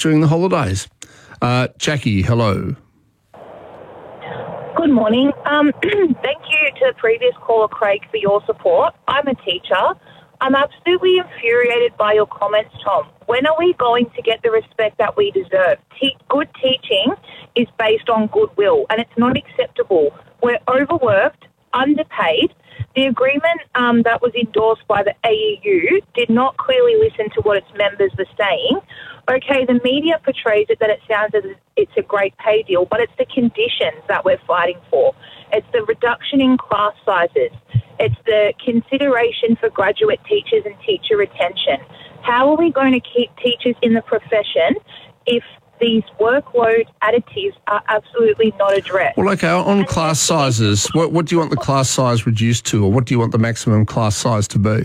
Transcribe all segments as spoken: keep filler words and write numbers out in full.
during the holidays. Uh, Jackie, hello. Good morning. Um, thank you to the previous caller, Craig, for your support. I'm a teacher. I'm absolutely infuriated by your comments, Tom. When are we going to get the respect that we deserve? Te- good teaching is based on goodwill, and it's not acceptable. We're overworked, underpaid. The agreement um, that was endorsed by the A E U did not clearly listen to what its members were saying. Okay, the media portrays it that it sounds as if it's a great pay deal, but it's the conditions that we're fighting for. It's the reduction in class sizes. It's the consideration for graduate teachers and teacher retention. How are we going to keep teachers in the profession if these workload additives are absolutely not addressed? Well, okay, on class sizes, what, what do you want the class size reduced to, or what do you want the maximum class size to be?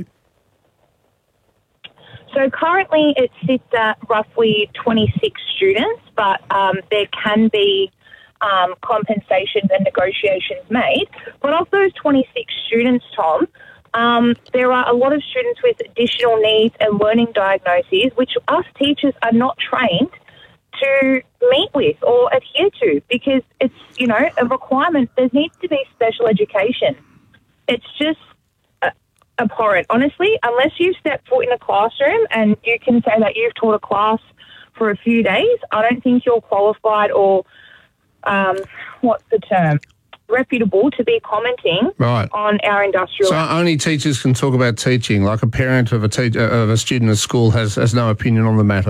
So currently it sits at roughly twenty-six students, but um, there can be um, compensations and negotiations made. But of those twenty-six students, Tom, um, there are a lot of students with additional needs and learning diagnoses, which us teachers are not trained to meet with or adhere to, because it's, you know, a requirement. There needs to be special education. It's just uh, abhorrent, honestly. Unless you've stepped foot in a classroom and you can say that you've taught a class for a few days, I don't think you're qualified or, um, what's the term, reputable to be commenting right. on our industrial... So only teachers can talk about teaching, like a parent of a, te- of a student at school has, has no opinion on the matter?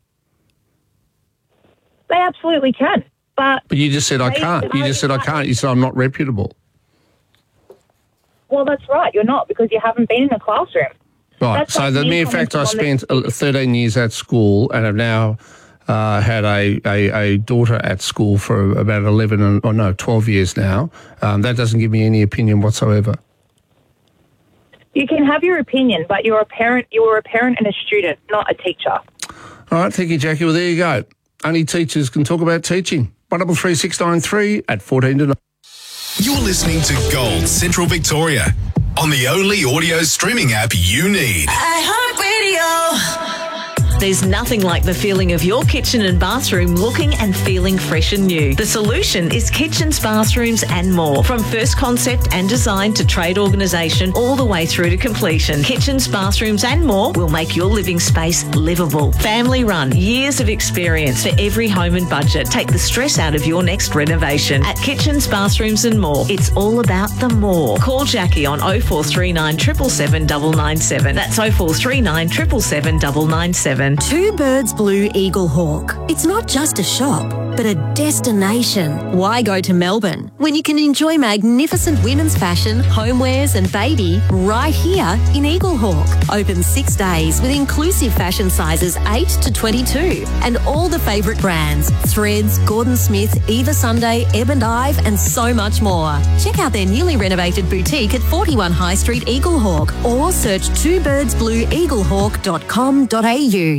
They absolutely can, but... But you just said I can't. You just said I can't. You said I'm not reputable. Well, that's right. You're not, because you haven't been in a classroom. Right. That's so like the me mere fact I commenting spent on the- thirteen years at school and have now uh, had a, a, a daughter at school for about eleven and, or no, twelve years now, um, that doesn't give me any opinion whatsoever. You can have your opinion, but you're a parent. You were a parent and a student, not a teacher. All right. Thank you, Jackie. Well, there you go. Only teachers can talk about teaching. one double three six nine three at fourteen to nine. You're listening to Gold Central Victoria on the only audio streaming app you need. iHeartRadio. There's nothing like the feeling of your kitchen and bathroom looking and feeling fresh and new. The solution is kitchens, bathrooms and more. From first concept and design to trade organisation all the way through to completion. Kitchens, bathrooms and more will make your living space livable. Family run, years of experience for every home and budget. Take the stress out of your next renovation. At Kitchens, Bathrooms and More, it's all about the more. Call Jackie on oh four three nine, seven seven seven, nine nine seven. That's oh four three nine, seven seven seven, nine nine seven. Two Birds Blue Eagle Hawk. It's not just a shop, but a destination. Why go to Melbourne when you can enjoy magnificent women's fashion, homewares and baby right here in Eagle Hawk? Open six days with inclusive fashion sizes eight to twenty-two and all the favourite brands, Threads, Gordon Smith, Eva Sunday, Ebb and Ive and so much more. Check out their newly renovated boutique at forty-one High Street, Eagle Hawk, or search two birds blue eagle hawk dot com dot a u.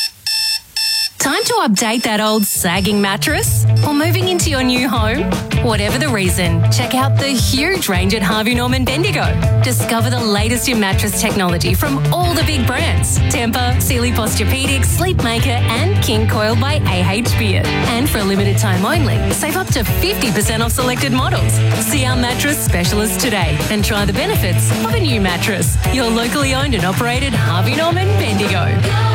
Time to update that old sagging mattress? Or moving into your new home? Whatever the reason, check out the huge range at Harvey Norman Bendigo. Discover the latest in mattress technology from all the big brands. Tempur, Sealy Posturepedic, Sleepmaker and King Coil by A H Beard. And for a limited time only, save up to fifty percent off selected models. See our mattress specialist today and try the benefits of a new mattress. Your locally owned and operated Harvey Norman Bendigo.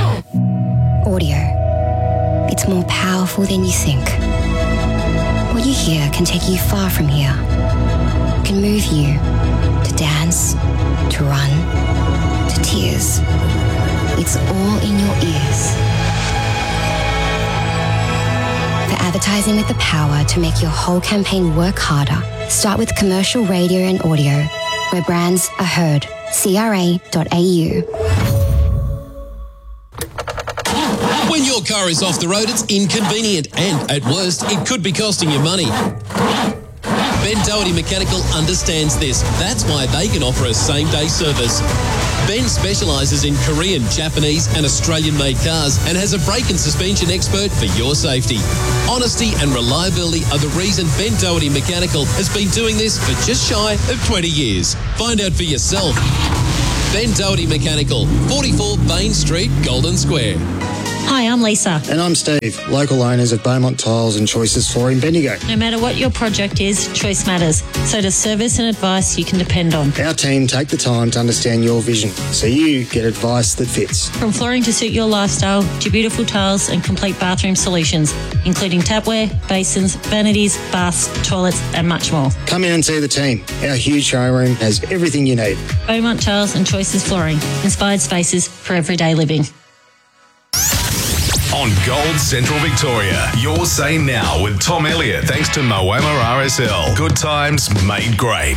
Audio. It's more powerful than you think. What you hear can take you far from here. It can move you to dance, to run, to tears. It's all in your ears. For advertising with the power to make your whole campaign work harder, start with commercial radio and audio, where brands are heard. C R A dot A U. When your car is off the road, it's inconvenient and, at worst, it could be costing you money. Ben Doherty Mechanical understands this. That's why they can offer a same-day service. Ben specialises in Korean, Japanese and Australian-made cars and has a brake and suspension expert for your safety. Honesty and reliability are the reason Ben Doherty Mechanical has been doing this for just shy of twenty years. Find out for yourself. Ben Doherty Mechanical, forty-four Bain Street, Golden Square. Hi, I'm Lisa. And I'm Steve, local owners of Beaumont Tiles and Choices Flooring Bendigo. No matter what your project is, choice matters. So does service and advice you can depend on. Our team take the time to understand your vision, so you get advice that fits. From flooring to suit your lifestyle to beautiful tiles and complete bathroom solutions, including tapware, basins, vanities, baths, toilets and much more. Come in and see the team. Our huge showroom has everything you need. Beaumont Tiles and Choices Flooring. Inspired spaces for everyday living. On Gold Central Victoria, your say now with Tom Elliott, thanks to Moama R S L. Good times made great.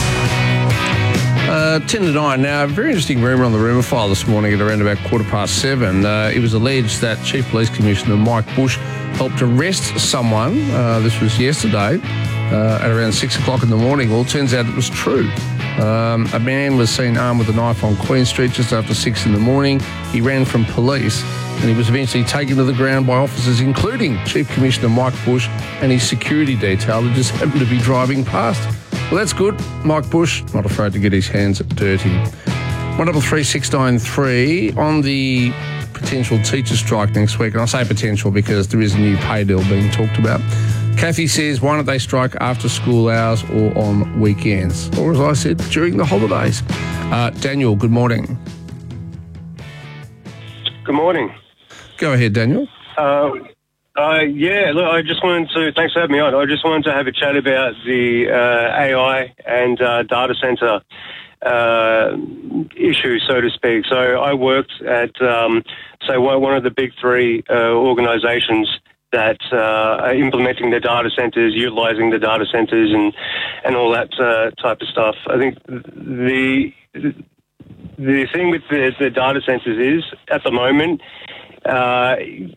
Uh, ten to nine. Now, a very interesting rumour on the rumour file this morning at around about quarter past seven. Uh, it was alleged that Chief Police Commissioner Mike Bush helped arrest someone. Uh, this was yesterday uh, at around six o'clock in the morning. Well, it turns out it was true. Um, a man was seen armed with a knife on Queen Street just after six in the morning. He ran from police and he was eventually taken to the ground by officers, including Chief Commissioner Mike Bush and his security detail that just happened to be driving past. Well, that's good. Mike Bush, not afraid to get his hands dirty. one double three six nine three on the potential teacher strike next week. And I say potential because there is a new pay deal being talked about. Kathy says, why don't they strike after school hours or on weekends? Or as I said, during the holidays. Uh, Daniel, good morning. Good morning. Go ahead, Daniel. Uh, uh, yeah, look, I just wanted to, thanks for having me on. I just wanted to have a chat about the uh, A I and uh, data centre uh, issue, so to speak. So I worked at, um, say, one of the big three uh, organisations that uh, are implementing the data centres, utilising the data centres and, and all that uh, type of stuff. I think the the thing with the, the data centres is, at the moment, uh,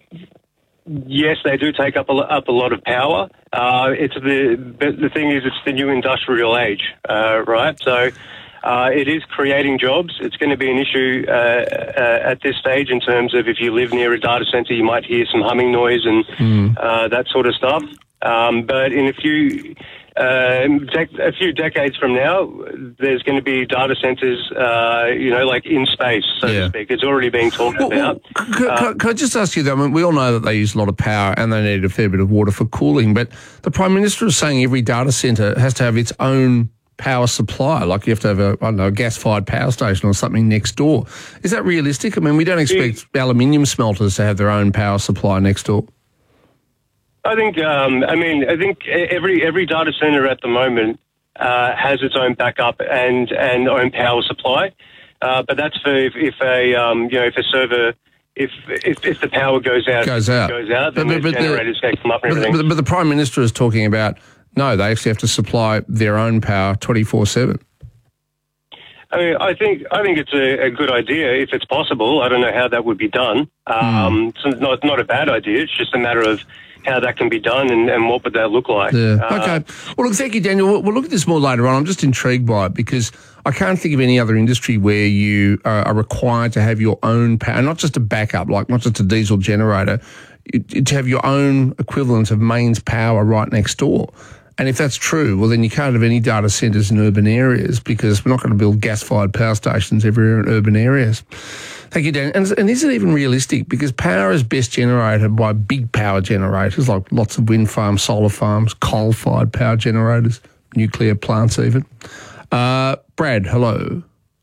yes, they do take up a, up a lot of power. Uh, it's the but the thing is, it's the new industrial age, uh, right? So uh, it is creating jobs. It's going to be an issue uh, uh, at this stage in terms of if you live near a data centre, you might hear some humming noise and mm. uh, that sort of stuff. Um, but in a few uh, dec- a few decades from now, there's going to be data centres, uh, you know, like in space, so yeah. to speak. It's already being talked well, about. Well, can, uh, can, can I just ask you, though, I mean, we all know that they use a lot of power and they need a fair bit of water for cooling, but the Prime Minister is saying every data centre has to have its own power supply, like you have to have a, I don't know, a gas-fired power station or something next door. Is that realistic? I mean, we don't expect yeah. aluminium smelters to have their own power supply next door. I think, um, I mean, I think every every data center at the moment uh, has its own backup and and own power supply, uh, but that's for if, if a um, you know if a server if if, if the power goes out goes out goes out, then but, but, the generators the, can come up and but, everything. But, but the Prime Minister is talking about no, they actually have to supply their own power twenty-four seven. I mean, I think I think it's a, a good idea if it's possible. I don't know how that would be done. Um, mm. It's not not a bad idea. It's just a matter of how that can be done and, and what would that look like. Yeah. Uh, okay. Well, look, thank you, Daniel. We'll, we'll look at this more later on. I'm just intrigued by it because I can't think of any other industry where you uh, are required to have your own power, not just a backup, like not just a diesel generator, to have your own equivalent of mains power right next door. And if that's true, well, then you can't have any data centres in urban areas because we're not going to build gas-fired power stations everywhere in urban areas. Thank you, Dan. And, and is it even realistic? Because power is best generated by big power generators, like lots of wind farms, solar farms, coal-fired power generators, nuclear plants even. Uh, Brad, hello.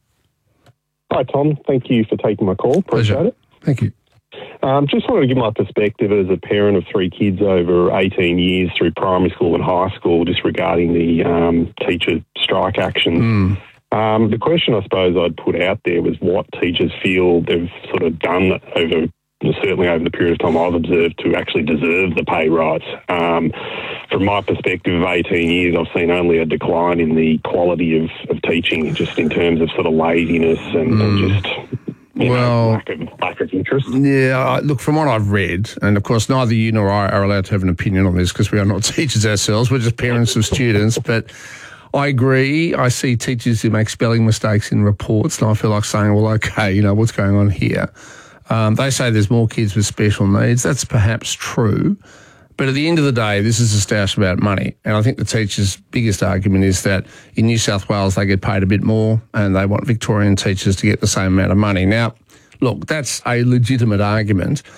Hi, Tom. Thank you for taking my call. Appreciate Pleasure. it. Thank you. Um, just wanted to give my perspective as a parent of three kids over eighteen years through primary school and high school, just regarding the um, teacher strike actions. Mm. Um, the question I suppose I'd put out there was what teachers feel they've sort of done over, certainly over the period of time I've observed, to actually deserve the pay rise. Um, from my perspective of eighteen years, I've seen only a decline in the quality of, of teaching, just in terms of sort of laziness and, mm. and just... You well, know, lack of, lack of interest. Yeah, look, from what I've read, and of course neither you nor I are allowed to have an opinion on this because we are not teachers ourselves, we're just parents of students, but I agree. I see teachers who make spelling mistakes in reports and I feel like saying, well, okay, you know, what's going on here? Um, they say there's more kids with special needs. That's perhaps true. But at the end of the day, this is a stoush about money. And I think the teachers' biggest argument is that in New South Wales, they get paid a bit more and they want Victorian teachers to get the same amount of money. Now, look, that's a legitimate argument.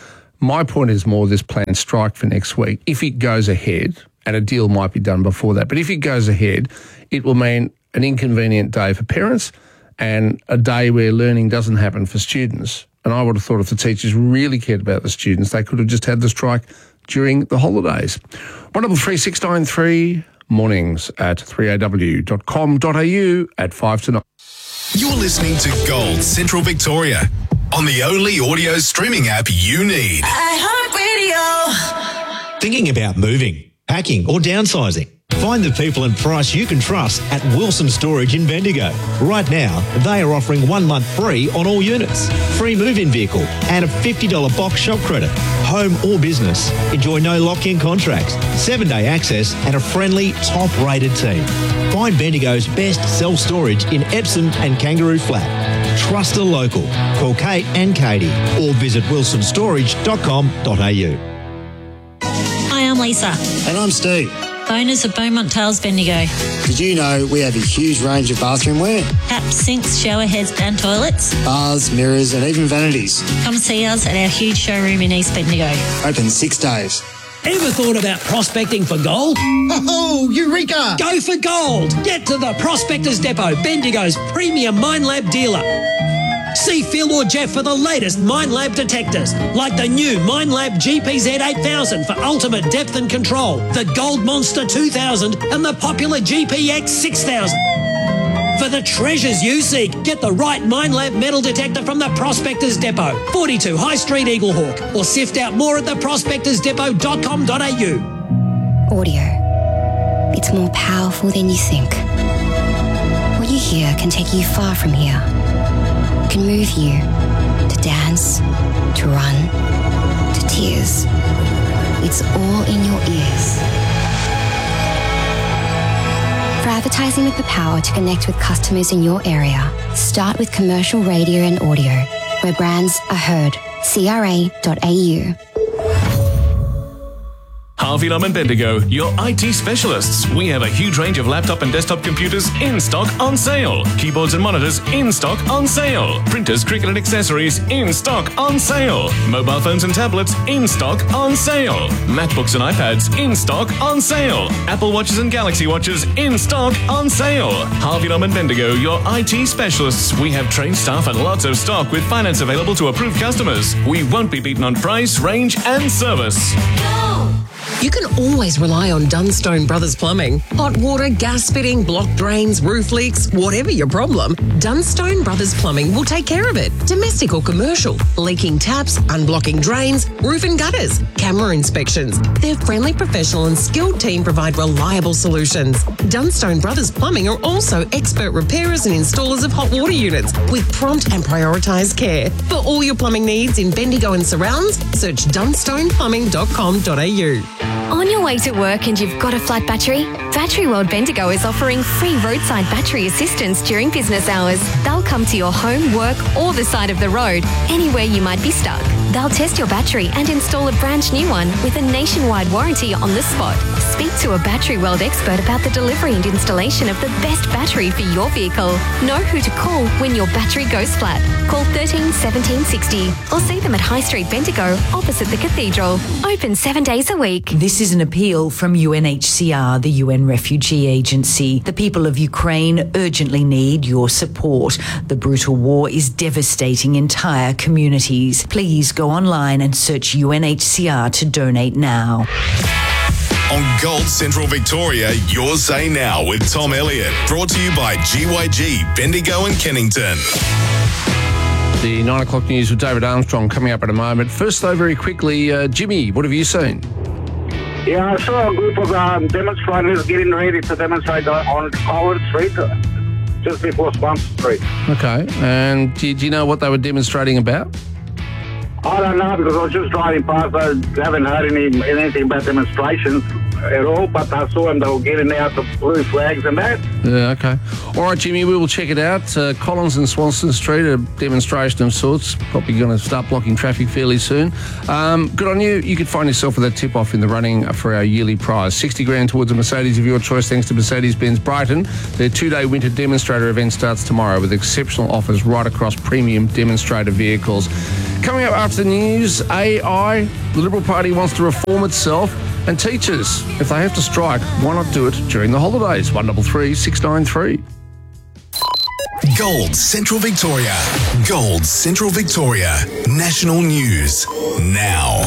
My point is more this planned strike for next week. If it goes ahead, and a deal might be done before that, but if it goes ahead, it will mean an inconvenient day for parents and a day where learning doesn't happen for students. And I would have thought if the teachers really cared about the students, they could have just had the strike during the holidays. one double three six nine three mornings at three a w dot com dot a u at five to nine. You're listening to Gold Central Victoria on the only audio streaming app you need. iHeartRadio. Thinking about moving, packing or downsizing? Find the people and price you can trust at Wilson Storage in Bendigo. Right now, they are offering one month free on all units, free move-in vehicle and a fifty dollars box shop credit. Home or business, enjoy no lock-in contracts, seven-day access and a friendly, top-rated team. Find Bendigo's best self-storage in Epsom and Kangaroo Flat. Trust a local. Call Kate and Katie or visit wilson storage dot com dot a u. Hi, I'm Lisa. And I'm Steve. Owners of Beaumont Tales Bendigo. Did you know we have a huge range of bathroom wear? Taps, sinks, shower heads and toilets. Bars, mirrors and even vanities. Come see us at our huge showroom in East Bendigo. Open six days. Ever thought about prospecting for gold? Oh, Eureka! Go for gold! Get to the Prospectors Depot, Bendigo's premium Minelab dealer. See Phil or Jeff for the latest Minelab detectors, like the new Minelab G P Z eight thousand for ultimate depth and control, the Gold Monster two thousand and the popular G P X six thousand. For the treasures you seek, get the right Minelab metal detector from the Prospectors Depot, forty-two High Street, Eaglehawk, or sift out more at the prospectors depot dot com dot a u. Audio. It's more powerful than you think. What you hear can take you far from here. Can move you to dance, to run, to tears. It's all in your ears. For advertising with the power to connect with customers in your area, start with commercial radio and audio, where brands are heard. C R A dot A U. Harvey Norman Bendigo, your I T specialists. We have a huge range of laptop and desktop computers in stock on sale. Keyboards and monitors in stock on sale. Printers, cricket and accessories in stock on sale. Mobile phones and tablets in stock on sale. MacBooks and iPads in stock on sale. Apple Watches and Galaxy Watches in stock on sale. Harvey Norman Bendigo, your I T specialists. We have trained staff and lots of stock with finance available to approved customers. We won't be beaten on price, range and service. You can always rely on Dunstone Brothers Plumbing. Hot water, gas fitting, blocked drains, roof leaks, whatever your problem, Dunstone Brothers Plumbing will take care of it. Domestic or commercial, leaking taps, unblocking drains, roof and gutters, camera inspections. Their friendly, professional and skilled team provide reliable solutions. Dunstone Brothers Plumbing are also expert repairers and installers of hot water units with prompt and prioritised care. For all your plumbing needs in Bendigo and surrounds, search dunstone plumbing dot com dot a u. On your way to work and you've got a flat battery? Battery World Bendigo is offering free roadside battery assistance during business hours. They'll come to your home, work or the side of the road, anywhere you might be stuck. They'll test your battery and install a brand new one with a nationwide warranty on the spot. Speak to a Battery World expert about the delivery and installation of the best battery for your vehicle. Know who to call when your battery goes flat. Call thirteen seventeen sixty or see them at High Street Bendigo opposite the Cathedral. Open seven days a week. This is an appeal from U N H C R, the U N Refugee Agency. The people of Ukraine urgently need your support. The brutal war is devastating entire communities. Please go online and search U N H C R to donate now. On Gold Central Victoria, your say now with Tom Elliott. Brought to you by G Y G, Bendigo and Kennington. The nine o'clock news with David Armstrong coming up in a moment. First, though, very quickly, uh, Jimmy, what have you seen? Yeah, I saw a group of um, demonstrators getting ready to demonstrate on Collins Street, uh, just before Swamp Street. Okay, and do, do you know what they were demonstrating about? I don't know, because I was just driving past. I haven't heard any anything about demonstrations at all, but I saw them, they were getting out the blue flags and that. Yeah, okay. All right, Jimmy, we will check it out. Uh, Collins and Swanston Street, a demonstration of sorts. Probably going to start blocking traffic fairly soon. Um, good on you. You could find yourself with that tip-off in the running for our yearly prize. sixty grand towards a Mercedes of your choice, thanks to Mercedes-Benz Brighton. Their two-day winter demonstrator event starts tomorrow with exceptional offers right across premium demonstrator vehicles. Coming up after the news, A I, the Liberal Party wants to reform itself, and teachers, if they have to strike, why not do it during the holidays? one three three, six nine three. Gold Central Victoria. Gold Central Victoria. National news now.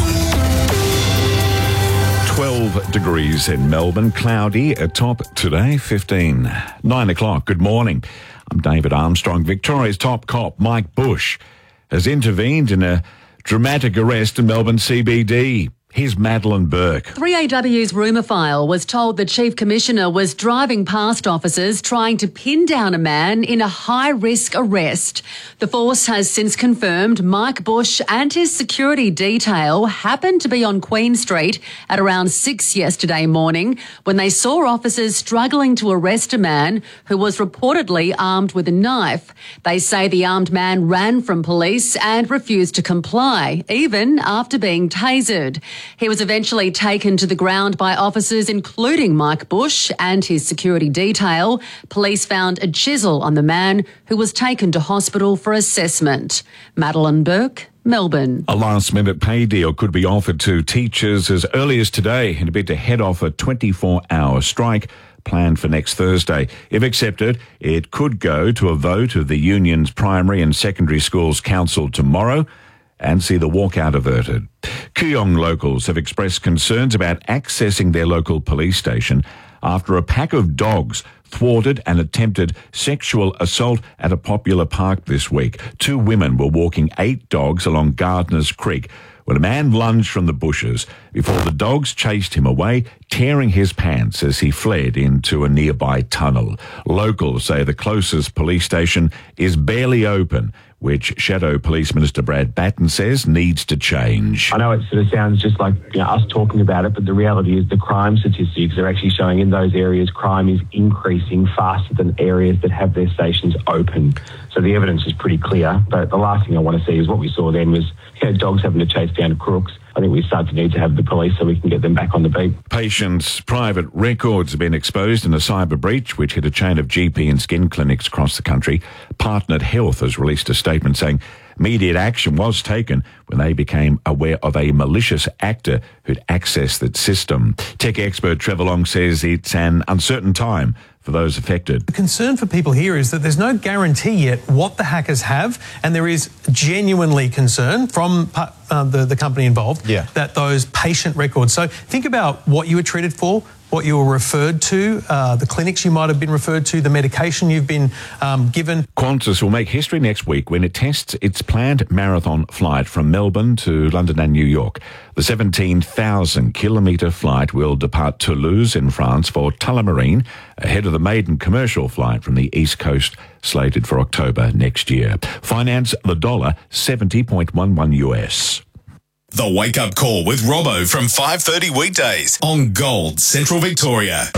twelve degrees in Melbourne, cloudy, a top today, fifteen. Nine o'clock, good morning. I'm David Armstrong. Victoria's top cop, Mike Bush, has intervened in a dramatic arrest in Melbourne C B D. Here's Madeline Burke. three A W's rumour file was told the Chief Commissioner was driving past officers trying to pin down a man in a high-risk arrest. The force has since confirmed Mike Bush and his security detail happened to be on Queen Street at around six yesterday morning when they saw officers struggling to arrest a man who was reportedly armed with a knife. They say the armed man ran from police and refused to comply, even after being tasered. He was eventually taken to the ground by officers, including Mike Bush and his security detail. Police found a chisel on the man, who was taken to hospital for assessment. Madeline Burke, Melbourne. A last-minute pay deal could be offered to teachers as early as today in a bid to head off a twenty-four hour strike planned for next Thursday. If accepted, it could go to a vote of the union's primary and secondary schools council tomorrow and see the walkout averted. Kooyong locals have expressed concerns about accessing their local police station after a pack of dogs thwarted an attempted sexual assault at a popular park this week. Two women were walking eight dogs along Gardners Creek when a man lunged from the bushes before the dogs chased him away, tearing his pants as he fled into a nearby tunnel. Locals say the closest police station is barely open, which Shadow Police Minister Brad Batten says needs to change. I know it sort of sounds just like, you know, us talking about it, but the reality is the crime statistics are actually showing in those areas crime is increasing faster than areas that have their stations open. So the evidence is pretty clear, but the last thing I want to see is what we saw then was, you know, dogs having to chase down crooks. I think we start to need to have the police so we can get them back on the beat. Patients' private records have been exposed in a cyber breach which hit a chain of G P and skin clinics across the country. Partnered Health has released a statement saying immediate action was taken when they became aware of a malicious actor who'd accessed that system. Tech expert Trevor Long says it's an uncertain time for those affected. The concern for people here is that there's no guarantee yet what the hackers have, and there is genuinely concern from uh, the, the company involved yeah. that those patient records. So think about what you were treated for, what you were referred to, uh, the clinics you might have been referred to, the medication you've been um, given. Qantas will make history next week when it tests its planned marathon flight from Melbourne to London and New York. The seventeen thousand kilometre flight will depart Toulouse in France for Tullamarine, ahead of the maiden commercial flight from the East Coast slated for October next year. Finance the dollar, seventy point one one U S. The Wake Up Call with Robbo from five thirty weekdays on Gold Central Victoria.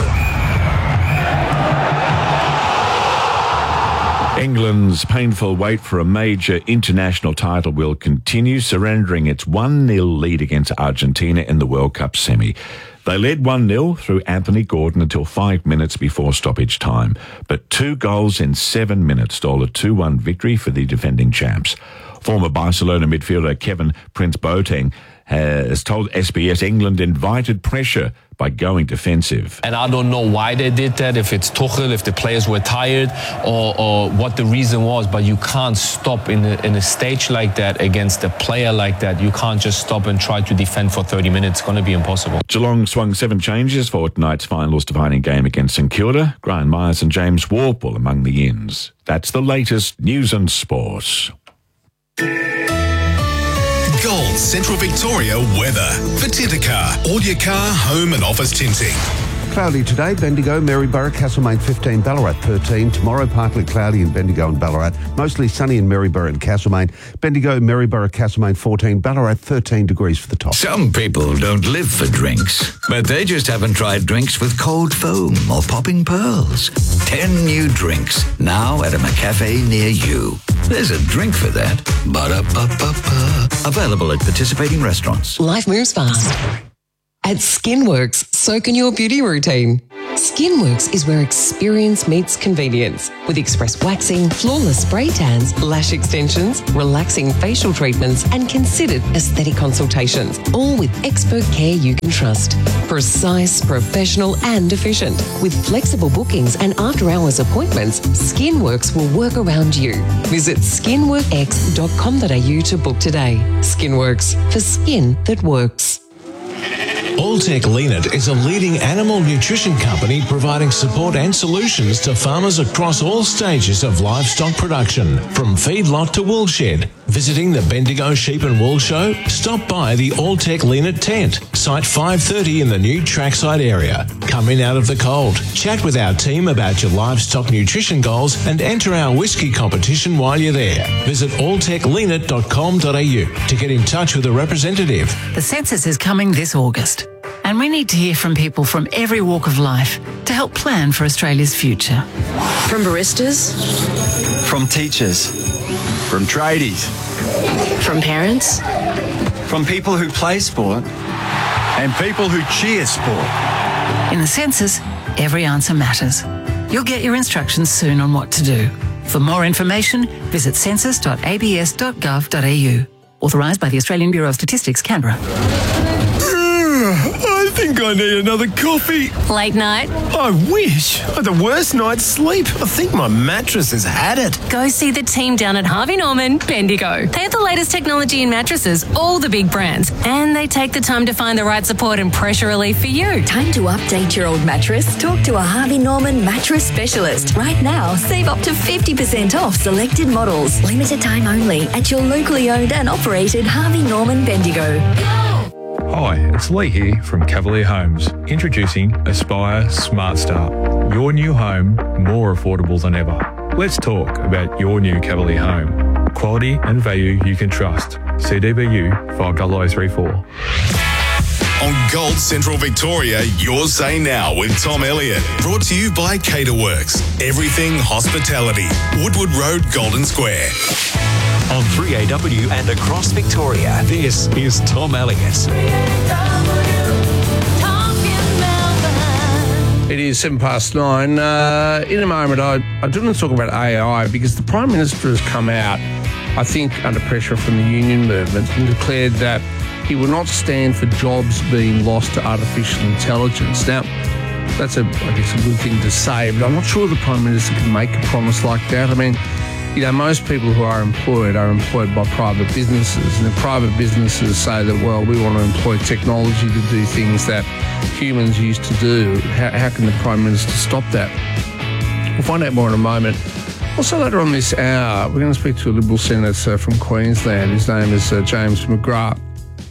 England's painful wait for a major international title will continue, surrendering its one nil lead against Argentina in the World Cup semi. They led one nil through Anthony Gordon until five minutes before stoppage time, but two goals in seven minutes stole a two one victory for the defending champs. Former Barcelona midfielder Kevin Prince Boateng has told S B S England invited pressure by going defensive. And I don't know why they did that, if it's Tuchel, if the players were tired, or, or what the reason was, but you can't stop in a, in a stage like that against a player like that. You can't just stop and try to defend for thirty minutes. It's going to be impossible. Geelong swung seven changes for tonight's finals dividing game against St Kilda. Brian Myers and James Warple among the ins. That's the latest news and sports. Gold Central Victoria weather. For Tintercar, all your car, home and office tinting. Cloudy today, Bendigo, Maryborough, Castlemaine fifteen, Ballarat thirteen. Tomorrow, partly cloudy in Bendigo and Ballarat. Mostly sunny in Maryborough and Castlemaine. Bendigo, Maryborough, Castlemaine fourteen, Ballarat thirteen degrees for the top. Some people don't live for drinks, but they just haven't tried drinks with cold foam or popping pearls. Ten new drinks, now at a McCafe near you. There's a drink for that. Ba-da-ba-ba-ba. Available at participating restaurants. Life moves fast. At Skinworks, soak in your beauty routine. Skinworks is where experience meets convenience. With express waxing, flawless spray tans, lash extensions, relaxing facial treatments, and considered aesthetic consultations, all with expert care you can trust. Precise, professional, and efficient. With flexible bookings and after-hours appointments, Skinworks will work around you. Visit skinwork x dot com dot a u to book today. Skinworks, for skin that works. Alltech Leanit is a leading animal nutrition company providing support and solutions to farmers across all stages of livestock production, from feedlot to woolshed. Visiting the Bendigo Sheep and Wool Show? Stop by the Alltech Leanit tent, site five thirty in the new trackside area. Come in out of the cold, chat with our team about your livestock nutrition goals, and enter our whisky competition while you're there. Visit alltech leanit dot com dot a u to get in touch with a representative. The census is coming this August, and we need to hear from people from every walk of life to help plan for Australia's future. From baristas, from teachers, from tradies, from parents, from people who play sport, and people who cheer sport. In the census, every answer matters. You'll get your instructions soon on what to do. For more information, visit census dot a b s dot gov dot a u. Authorised by the Australian Bureau of Statistics, Canberra. I think I need another coffee. Late night? I wish. I had the worst night's sleep. I think my mattress has had it. Go see the team down at Harvey Norman, Bendigo. They have the latest technology in mattresses, all the big brands, and they take the time to find the right support and pressure relief for you. Time to update your old mattress? Talk to a Harvey Norman mattress specialist. Right now, save up to fifty percent off selected models. Limited time only at your locally owned and operated Harvey Norman Bendigo. Hi, it's Lee here from Cavalier Homes, introducing Aspire Smart Start. Your new home, more affordable than ever. Let's talk about your new Cavalier home. Quality and value you can trust. C D B U five zero zero three four. On Gold Central Victoria, Your Say Now with Tom Elliott. Brought to you by Caterworks. Everything hospitality. Woodward Road, Golden Square. On three A W and across Victoria, this is Tom Elliott. It is seven past nine. Uh, in a moment, I, I do want to talk about A I because the Prime Minister has come out, I think, under pressure from the union movement and declared that he will not stand for jobs being lost to artificial intelligence. Now, that's, a, I guess, a good thing to say, but I'm not sure the Prime Minister can make a promise like that. I mean, you know, most people who are employed are employed by private businesses, and the private businesses say that, well, we want to employ technology to do things that humans used to do. How, how can the Prime Minister stop that? We'll find out more in a moment. Also later on this hour, we're going to speak to a Liberal Senator from Queensland. His name is uh, James McGrath.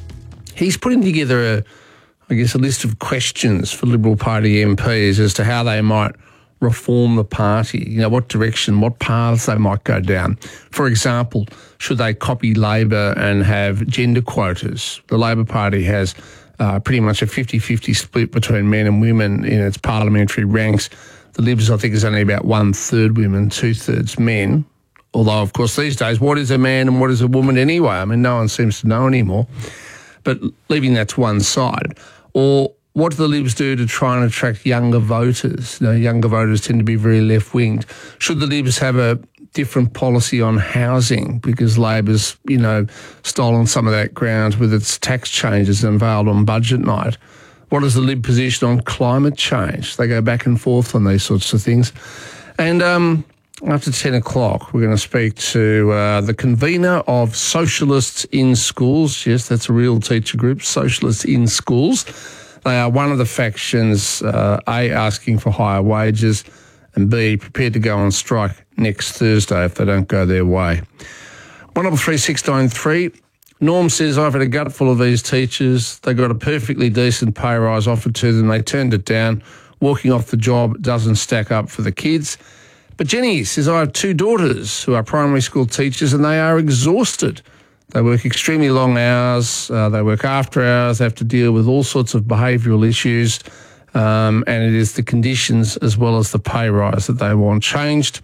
He's putting together, a, I guess, a list of questions for Liberal Party M Ps as to how they might reform the party, you know, what direction, what paths they might go down. For example, should they copy Labor and have gender quotas? The Labor Party has uh, pretty much a fifty-fifty split between men and women in its parliamentary ranks. The Libs, I think, is only about one-third women, two-thirds men. Although, of course, these days, what is a man and what is a woman anyway? I mean, no one seems to know anymore. But leaving that to one side. Or what do the Libs do to try and attract younger voters? You know, younger voters tend to be very left-winged. Should the Libs have a different policy on housing because Labor's, you know, stolen some of that ground with its tax changes unveiled on budget night? What is the Lib position on climate change? They go back and forth on these sorts of things. And um, after ten o'clock, we're going to speak to uh, the convener of Socialists in Schools. Yes, that's a real teacher group, Socialists in Schools. They are one of the factions, uh, A, asking for higher wages, and B, prepared to go on strike next Thursday if they don't go their way. one double three six nine three. Norm says, I've had a gut full of these teachers. They got a perfectly decent pay rise offered to them. They turned it down. Walking off the job doesn't stack up for the kids. But Jenny says, I have two daughters who are primary school teachers and they are exhausted. They work extremely long hours, uh, they work after hours, they have to deal with all sorts of behavioural issues, um, and it is the conditions as well as the pay rise that they want changed.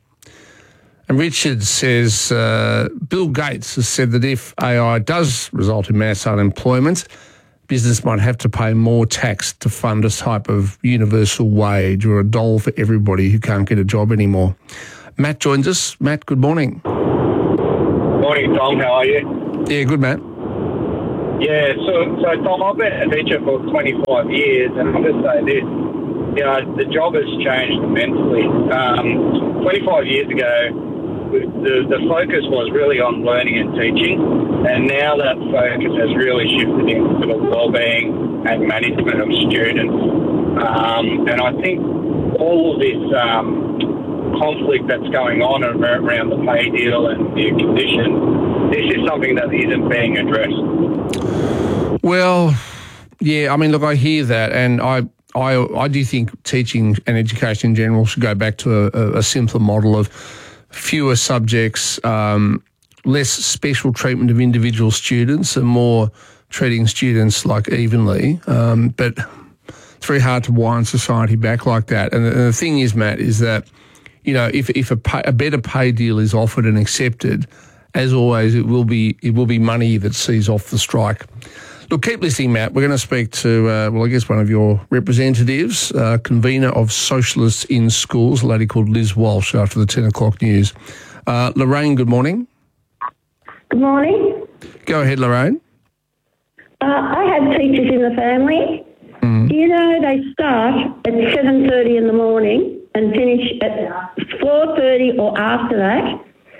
And Richard says, uh, Bill Gates has said that if A I does result in mass unemployment, business might have to pay more tax to fund a type of universal wage or a dole for everybody who can't get a job anymore. Matt joins us. Matt, good morning. Morning, Tom. How are you? Yeah, good, Matt. Yeah, so, so Tom, I've been a teacher for twenty-five years, and I'll just say this. You know, the job has changed immensely. Um, twenty-five years ago, the, the focus was really on learning and teaching, and now that focus has really shifted into the wellbeing and management of students. Um, and I think all of this um, conflict that's going on around the pay deal and the conditions, this is something that isn't being addressed. Well, yeah, I mean, look, I hear that, and I I, I do think teaching and education in general should go back to a, a simpler model of fewer subjects, um, less special treatment of individual students, and more treating students like evenly. Um, but it's very hard to wind society back like that. And the, and the thing is, Matt, is that, you know, if if a, pay, a better pay deal is offered and accepted, as always, it will be it will be money that sees off the strike. Look, keep listening, Matt. We're going to speak to, uh, well, I guess one of your representatives, uh, convener of Socialists in Schools, a lady called Liz Walsh, after the ten o'clock news. Uh, Lorraine, good morning. Good morning. Go ahead, Lorraine. Uh, I have teachers in the family. Mm. Do you know they start at seven thirty in the morning and finish at four thirty or after that?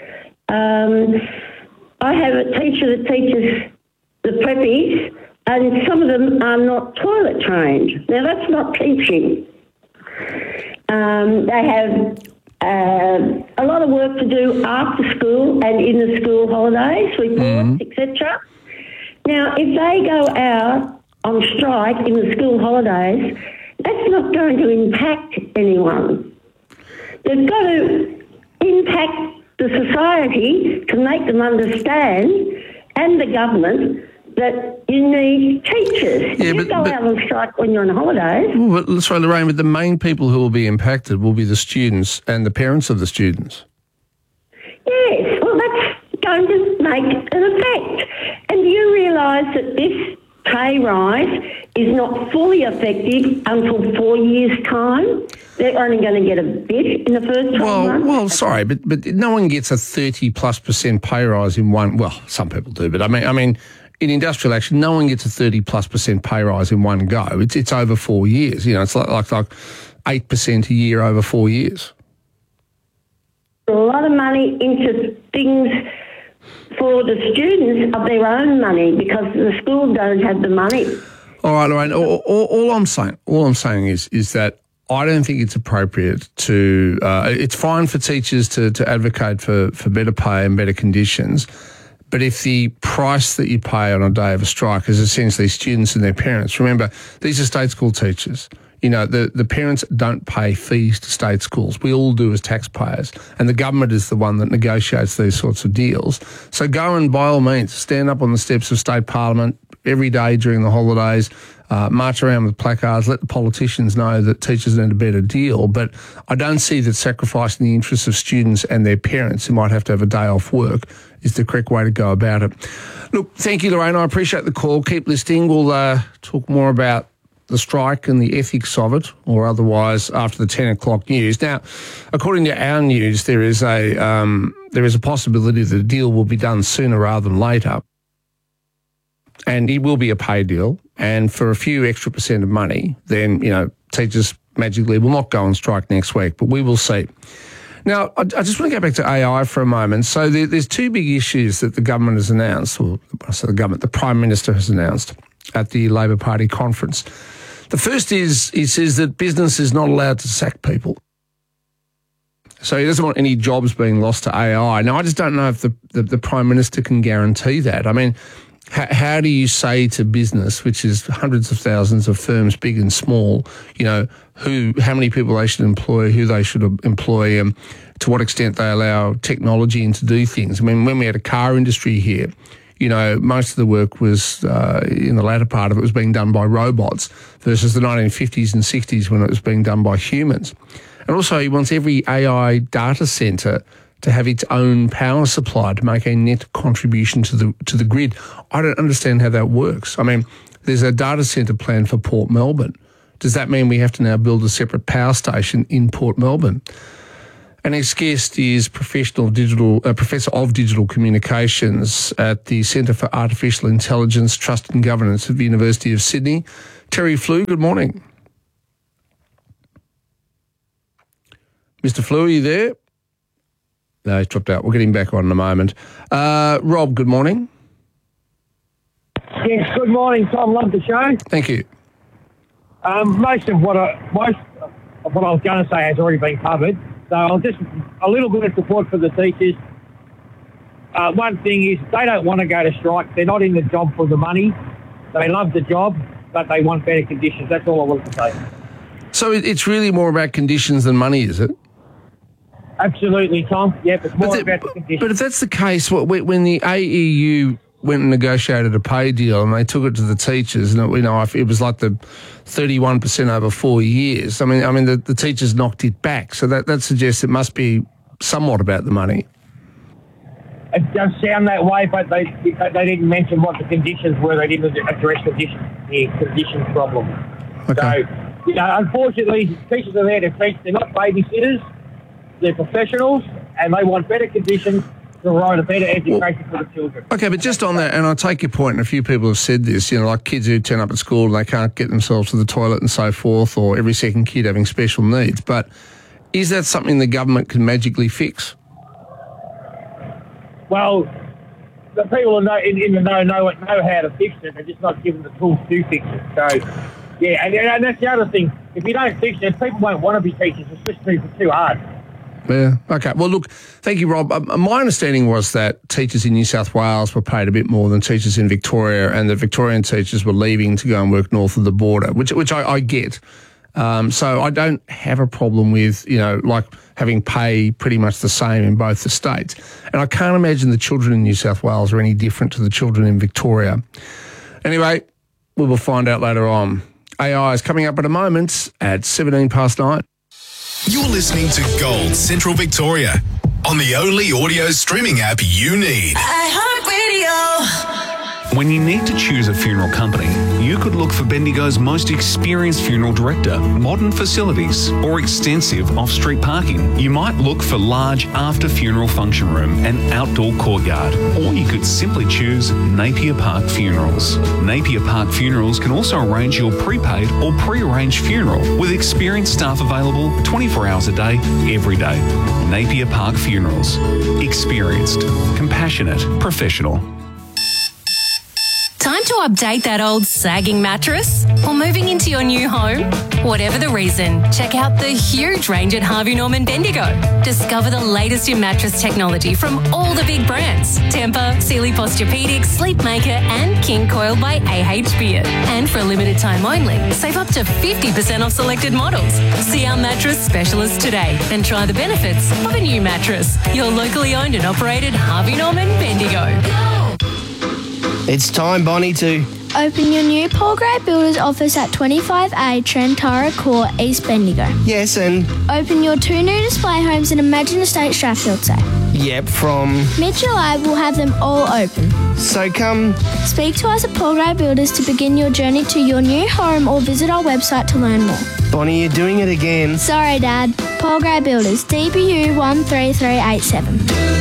Um, I have a teacher that teaches the preppies, and some of them are not toilet trained. Now, that's not teaching. Um, they have uh, a lot of work to do after school and in the school holidays, reports, mm. et cetera. Now, if they go out on strike in the school holidays, that's not going to impact anyone. They've got to impact the society to make them understand, and the government, that you need teachers. Yeah, if you but, go but, out on strike when you're on holidays. Well, but, sorry, Lorraine, but the main people who will be impacted will be the students and the parents of the students. Yes, well, that's going to make an effect. And do you realise that this pay rise is not fully effective until four years' time? They're only going to get a bit in the first twelve well, months. Well, sorry, but but no one gets a thirty plus percent pay rise in one. Well, some people do, but I mean, I mean, in industrial action, no one gets a thirty plus percent pay rise in one go. It's it's over four years. You know, it's like like like eight percent a year over four years. A lot of money into things for the students of their own money because the school don't have the money. All right, Lorraine. All, all, all I'm saying, all I'm saying is is that I don't think it's appropriate to. Uh, it's fine for teachers to to advocate for for better pay and better conditions, but if the price that you pay on a day of a strike is essentially students and their parents, remember these are state school teachers. You know, the, the parents don't pay fees to state schools. We all do as taxpayers, and the government is the one that negotiates these sorts of deals. So go and, by all means, stand up on the steps of state parliament every day during the holidays, uh, march around with placards, let the politicians know that teachers need a better deal. But I don't see that sacrificing the interests of students and their parents who might have to have a day off work is the correct way to go about it. Look, thank you, Lorraine. I appreciate the call. Keep listening. We'll uh, talk more about the strike and the ethics of it, or otherwise after the ten o'clock news. Now, according to our news, there is a um, there is a possibility that a deal will be done sooner rather than later, and it will be a pay deal. And for a few extra percent of money, then you know teachers magically will not go on strike next week, but we will see. Now, I, I just want to go back to A I for a moment. So there, there's two big issues that the government has announced, or I say the government, the Prime Minister has announced at the Labor Party conference. The first is he says that business is not allowed to sack people. So he doesn't want any jobs being lost to A I. Now, I just don't know if the, the, the Prime Minister can guarantee that. I mean, how, how do you say to business, which is hundreds of thousands of firms, big and small, you know, who, how many people they should employ, who they should employ, um, to what extent they allow technology in to do things? I mean, when we had a car industry here, you know, most of the work was, uh, in the latter part of it, was being done by robots versus the nineteen fifties and sixties when it was being done by humans. And also he wants every A I data centre to have its own power supply to make a net contribution to the to the grid. I don't understand how that works. I mean, there's a data centre plan for Port Melbourne. Does that mean we have to now build a separate power station in Port Melbourne? Our next guest is professional digital uh, Professor of Digital Communications at the Centre for Artificial Intelligence, Trust and Governance at the University of Sydney. Terry Flew, good morning. Mister Flew, are you there? No, he's dropped out. We'll get him back on in a moment. Uh, Rob, good morning. Yes, good morning, Tom. Love the show. Thank you. Um, most of what I, most of what I was going to say has already been covered. So I'll just a little bit of support for the teachers. Uh, one thing is they don't want to go to strike. They're not in the job for the money. They love the job, but they want better conditions. That's all I want to say. So it's really more about conditions than money, is it? Absolutely, Tom. Yep, it's more but the, about the conditions. But if that's the case, what, when the A E U went and negotiated a pay deal and they took it to the teachers, and it, you know, it was like the thirty-one percent over four years. I mean, I mean, the, the teachers knocked it back. So that, that suggests it must be somewhat about the money. It does sound that way, but they they didn't mention what the conditions were. They didn't address the conditions, the conditions problem. Okay. So, you know, unfortunately, teachers are there to teach. They're not babysitters. They're professionals, and they want better conditions to provide a better education for the children. Okay, but just on that, and I take your point, and a few people have said this, you know, like kids who turn up at school and they can't get themselves to the toilet and so forth, or every second kid having special needs. But is that something the government can magically fix? Well, the people in, in the know know know how to fix it. They're just not given the tools to fix it. So, yeah, and, and that's the other thing. If you don't fix it, people won't want to be teachers. It's just too, too hard. Yeah, okay. Well, look, thank you, Rob. Um, my understanding was that teachers in New South Wales were paid a bit more than teachers in Victoria, and that Victorian teachers were leaving to go and work north of the border, which which I, I get. Um, so I don't have a problem with, you know, like having pay pretty much the same in both the states. And I can't imagine the children in New South Wales are any different to the children in Victoria. Anyway, we will find out later on. A I is coming up in a moment at seventeen past nine. You're listening to Gold Central Victoria on the only audio streaming app you need. iHeartRadio. When you need to choose a funeral company, you could look for Bendigo's most experienced funeral director, modern facilities, or extensive off-street parking. You might look for large after-funeral function room and outdoor courtyard, or you could simply choose Napier Park Funerals. Napier Park Funerals can also arrange your prepaid or pre-arranged funeral with experienced staff available twenty-four hours a day, every day. Napier Park Funerals. Experienced, compassionate, professional. Time to update that old sagging mattress? Or moving into your new home? Whatever the reason, check out the huge range at Harvey Norman Bendigo. Discover the latest in mattress technology from all the big brands. Tempur, Sealy Posturepedic, Sleepmaker and King Coil by A H Beard. And for a limited time only, save up to fifty percent off selected models. See our mattress specialist today and try the benefits of a new mattress. Your locally owned and operated Harvey Norman Bendigo. It's time, Bonnie, to open your new Paul Gray Builders office at twenty-five A Trentara Court, East Bendigo. Yes, and open your two new display homes in Imagine Estate, Strathfield Say. Yep, from Mitchell Ave will have them all open. So come speak to us at Paul Gray Builders to begin your journey to your new home, or visit our website to learn more. Bonnie, you're doing it again. Sorry, Dad. Paul Gray Builders, D B U one three three eight seven.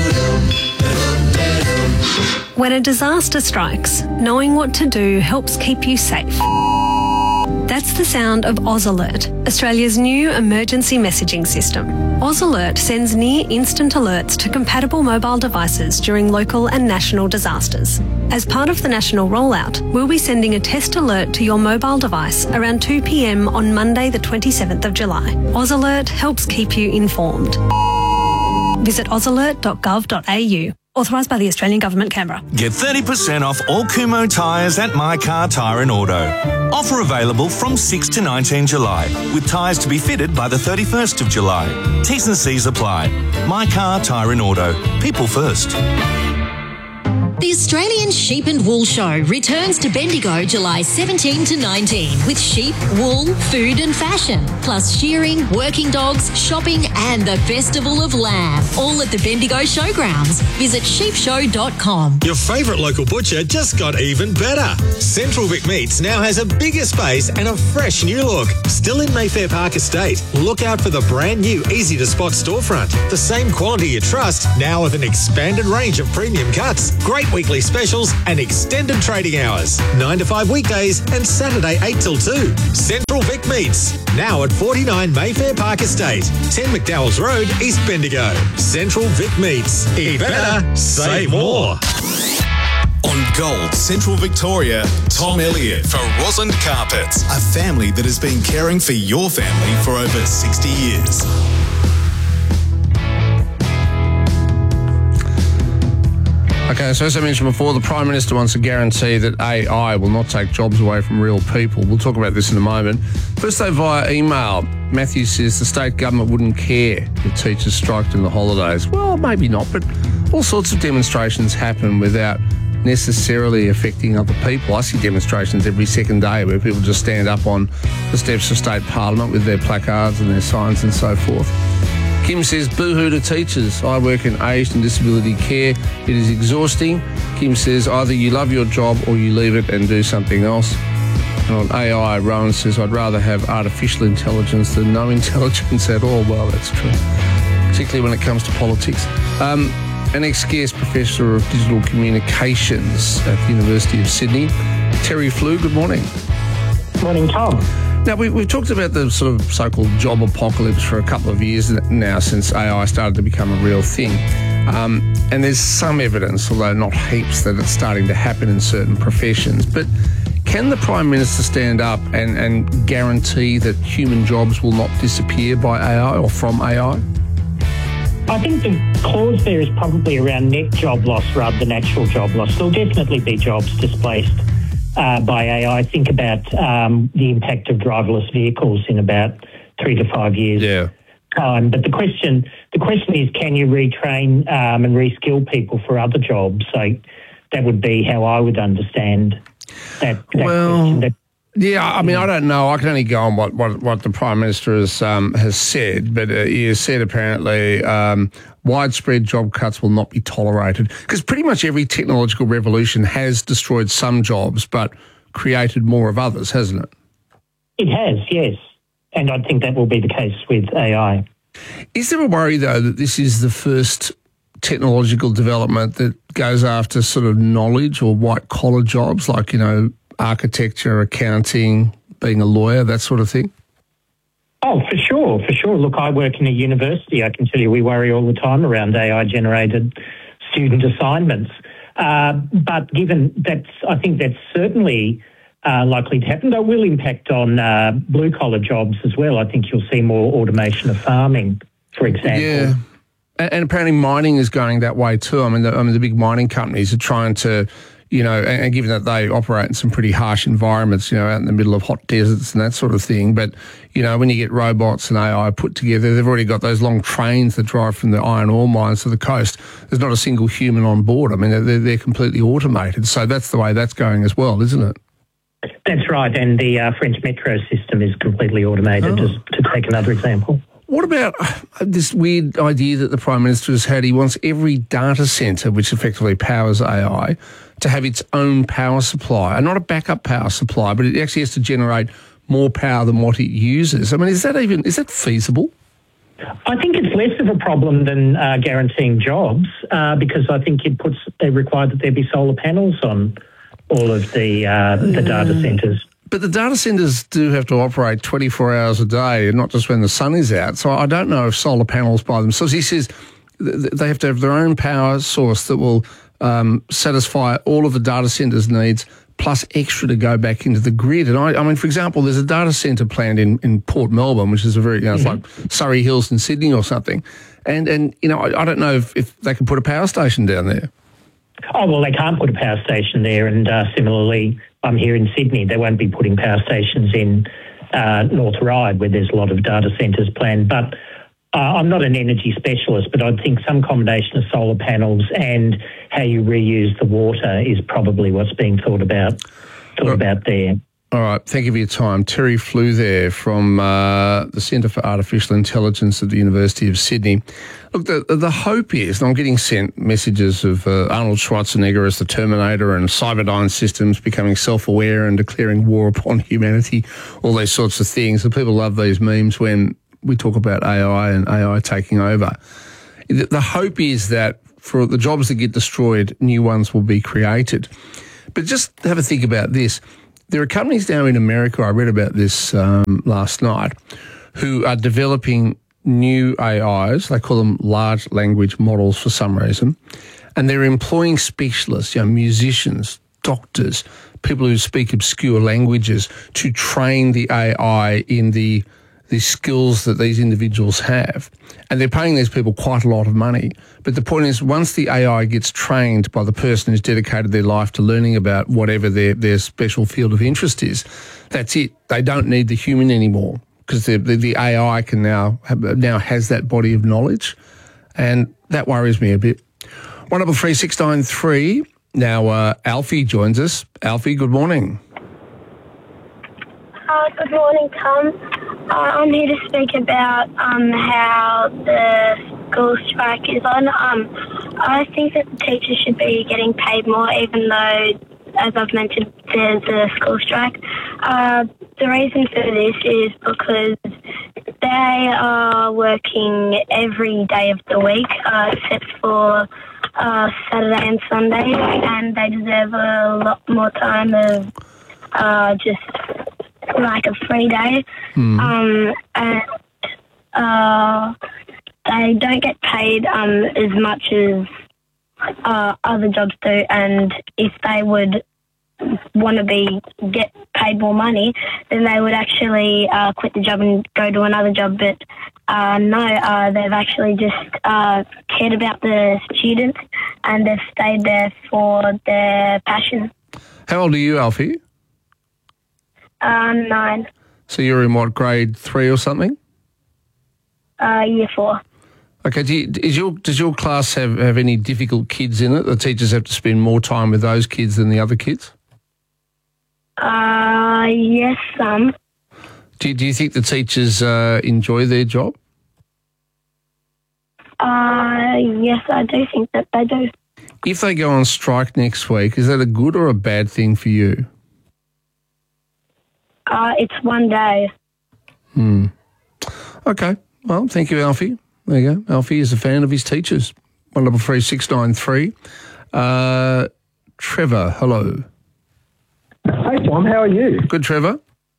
When a disaster strikes, knowing what to do helps keep you safe. That's the sound of Oz Alert, Australia's new emergency messaging system. Oz Alert sends near-instant alerts to compatible mobile devices during local and national disasters. As part of the national rollout, we'll be sending a test alert to your mobile device around two p m on Monday the twenty-seventh of July. Oz Alert helps keep you informed. Visit oz alert dot gov dot a u. Authorised by the Australian Government, Canberra. Get thirty percent off all Kumho tyres at My Car Tyre and Auto. Offer available from six to nineteen July, with tyres to be fitted by the thirty-first of July. T's and C's apply. My Car Tyre and Auto. People first. The Australian Sheep and Wool Show returns to Bendigo July seventeenth to nineteenth with sheep, wool, food and fashion, plus shearing, working dogs, shopping and the Festival of Lamb, all at the Bendigo Showgrounds. Visit sheep show dot com. Your favourite local butcher just got even better. Central Vic Meats now has a bigger space and a fresh new look. Still in Mayfair Park Estate. Look out for the brand new easy to spot storefront. The same quality you trust, now with an expanded range of premium cuts, great weekly specials and extended trading hours. nine to five weekdays and Saturday eight till two. Central Vic Meats, now at forty-nine Mayfair Park Estate, ten McDowell's Road, East Bendigo. Central Vic Meats. Eat better, save more. On Gold Central Victoria, Tom Elliott for Rosland Carpets, a family that has been caring for your family for over sixty years. Okay, so as I mentioned before, the Prime Minister wants a guarantee that A I will not take jobs away from real people. We'll talk about this in a moment. First, though, via email, Matthew says the state government wouldn't care if teachers striked in the holidays. Well, maybe not, but all sorts of demonstrations happen without necessarily affecting other people. I see demonstrations every second day where people just stand up on the steps of State Parliament with their placards and their signs and so forth. Kim says, boo-hoo to teachers. I work in aged and disability care. It is exhausting. Kim says, either you love your job or you leave it and do something else. And on A I, Rowan says, I'd rather have artificial intelligence than no intelligence at all. Well, that's true, particularly when it comes to politics. Um, an ex-guest professor of digital communications at the University of Sydney, Terry Flew, good morning. Morning, Tom. Now, we, we've talked about the sort of so-called job apocalypse for a couple of years now since A I started to become a real thing. Um, and there's some evidence, although not heaps, that it's starting to happen in certain professions. But can the Prime Minister stand up and, and guarantee that human jobs will not disappear by A I or from A I? I think the clause there is probably around net job loss rather than actual job loss. There'll definitely be jobs displaced Uh, by A I. Think about um, the impact of driverless vehicles in about three to five years yeah. time. But the question, the question is, can you retrain um, and reskill people for other jobs? So that would be how I would understand that. that well, question. That, yeah, I mean, I don't know. I can only go on what, what, what the Prime Minister has um, has said, but uh, he has said apparently um, widespread job cuts will not be tolerated because pretty much every technological revolution has destroyed some jobs but created more of others, hasn't it? It has, yes. And I think that will be the case with A I. Is there a worry, though, that this is the first technological development that goes after sort of knowledge or white-collar jobs like, you know, architecture, accounting, being a lawyer, that sort of thing? Oh, for sure, for sure. Look, I work in a university. I can tell you we worry all the time around A I-generated student assignments. Uh, but given that's, I think that's certainly uh, likely to happen. That will impact on uh, blue-collar jobs as well. I think you'll see more automation of farming, for example. Yeah, and, and apparently mining is going that way too. I mean, the, I mean, the big mining companies are trying to, you know, and, and given that they operate in some pretty harsh environments, you know, out in the middle of hot deserts and that sort of thing. But, you know, when you get robots and A I put together, they've already got those long trains that drive from the iron ore mines to the coast. There's not a single human on board. I mean, they're, they're completely automated. So that's the way that's going as well, isn't it? That's right. And the uh, French metro system is completely automated, oh. just to take another example. What about this weird idea that the Prime Minister has had? He wants every data centre, which effectively powers A I, to have its own power supply, and not a backup power supply, but it actually has to generate more power than what it uses. I mean, is that even, is that feasible? I think it's less of a problem than uh, guaranteeing jobs uh, because I think it puts, they require that there be solar panels on all of the uh, the data centres. But the data centres do have to operate twenty-four hours a day and not just when the sun is out. So I don't know if solar panels by themselves, he says they have to have their own power source that will um, satisfy all of the data centres' needs plus extra to go back into the grid. And I, I mean, for example, there's a data centre planned in, in Port Melbourne, which is a very, you know, mm-hmm. it's like Surrey Hills in Sydney or something. And, and you know, I, I don't know if, if they can put a power station down there. Oh, well, they can't put a power station there. And uh, similarly, I'm here in Sydney. They won't be putting power stations in uh, North Ryde, where there's a lot of data centres planned. But uh, I'm not an energy specialist, but I think some combination of solar panels and how you reuse the water is probably what's being thought about thought about there. All right, thank you for your time. Terry Flew there from uh, the Centre for Artificial Intelligence at the University of Sydney. Look, the, the hope is, and I'm getting sent messages of uh, Arnold Schwarzenegger as the Terminator and Cyberdyne systems becoming self-aware and declaring war upon humanity, all those sorts of things. And people love these memes when we talk about A I and A I taking over. The, the hope is that for the jobs that get destroyed, new ones will be created. But just have a think about this. There are companies now in America, I read about this um, last night, who are developing new A Is. They call them large language models for some reason. And they're employing specialists, you know, musicians, doctors, people who speak obscure languages to train the A I in the the skills that these individuals have. And they're paying these people quite a lot of money. But the point is, once the A I gets trained by the person who's dedicated their life to learning about whatever their, their special field of interest is, that's it. They don't need the human anymore because the, the, the A I can now have, now has that body of knowledge. And that worries me a bit. one double three six nine three. Now, uh, Alfie joins us. Alfie, good morning. Uh, good morning, Tom. Uh, I'm here to speak about um, how the school strike is on. Um, I think that the teachers should be getting paid more, even though, as I've mentioned, there's a school strike. Uh, the reason for this is because they are working every day of the week, uh, except for uh, Saturday and Sunday, and they deserve a lot more time of uh, just like a free day. Mm. Um, and uh, they don't get paid um, as much as uh, other jobs do, and if they would want to be get paid more money, then they would actually uh, quit the job and go to another job. But uh, no, uh, they've actually just uh, cared about the students, and they've stayed there for their passion. How old are you, Alfie? Uh, nine. So you're in what, grade three or something? Uh, year four. Okay. Do you, is your does your class have, have any difficult kids in it? The teachers have to spend more time with those kids than the other kids? Uh, yes, some. Do, do you think the teachers uh, enjoy their job? Uh, yes, I do think that they do. If they go on strike next week, is that a good or a bad thing for you? Uh, it's one day. Hmm. Okay. Well, thank you, Alfie. There you go. Alfie is a fan of his teachers. one double three six nine three. Uh, Trevor, hello. Hey, Tom. How are you? Good, Trevor.